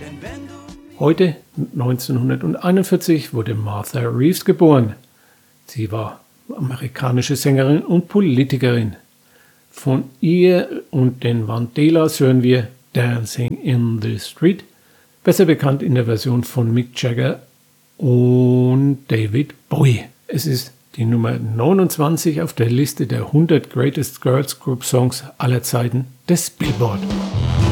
Heute, 1941, wurde Martha Reeves geboren. Sie war amerikanische Sängerin und Politikerin. Von ihr und den Vandellas hören wir Dancing in the Street, besser bekannt in der Version von Mick Jagger und David Bowie. Es ist die Nummer 29 auf der Liste der 100 Greatest Girls Group Songs aller Zeiten des Billboard.